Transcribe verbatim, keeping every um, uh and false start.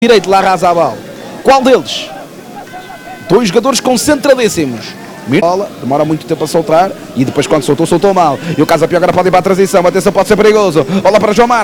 direito lá Razabal. Qual deles? Dois jogadores concentradíssimos. Bola, demora muito tempo a soltar e depois quando soltou, soltou mal. E o Casa Pia agora pode ir para a transição. Atenção, pode ser perigoso. Bola para João Marcos.